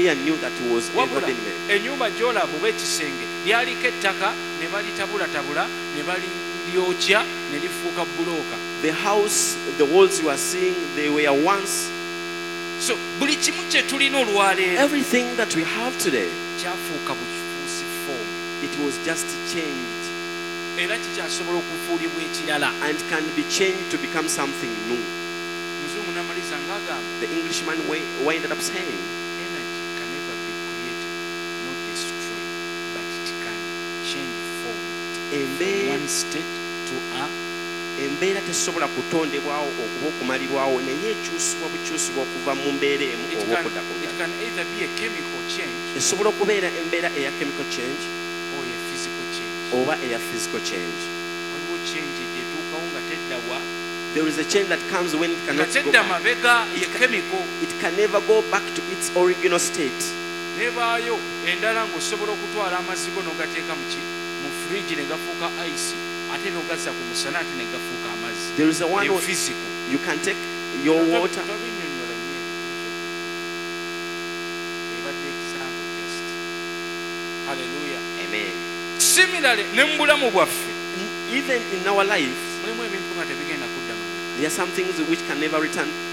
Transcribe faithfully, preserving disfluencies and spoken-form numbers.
here knew that he was involved in marriage. Ennyumba gy'olaba oba ekisenge lyaliko ettaka ne balitabulatabula ne balyokya ne lifuuka bulooka. The house, the walls you are seeing, they were once. So buli kimu kye tulina olwaleero Everything that we have today, kyafuuka bukifuusi form it was just changed era kikyasobola okufuulibwa ekirala. and can be changed to become something new. Muzungu n'amaliza ng'agamba The Englishman wi- ended up saying, energy can never be created, not destroyed, but it can change form from embeera one state to a embeera tesobola kutondebwawo okuba okumalibwawo naye ekyusibwa bukyusibwa okuva mu mbeera emu it oba can, okudda ku it ndala. can either be a chemical change Esobola okubeera embeera eya chemical change or a physical change. oba eya physical change. Waliwo change gyetuukawo nga teddawa There is a change that comes when it nga cannot go tedda back. mabega ye chemical It can never go back to its original state. nebaayo endala ng'osobola okutwala amazzi go n'ogateeka mu ki mu fridge ne gafuuka ice ate n'ogazza ku musana ate ne gafuuka amazzi. There is a one Eyo where physical. you can take your water. Tobinnyonnyola nnyo ebadde example just. Hallelujah. Amen. Similarly ne mu bulamu bwaffe Even in our lives, mulimu ebintu nga tebigenda kudda mabega. there are some things which can never return